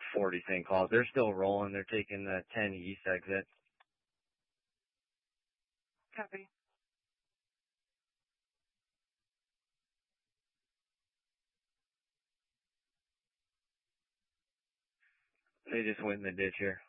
40 St. Paul's. They're still rolling. They're taking the 10 east exit. Copy. They just went in the ditch here.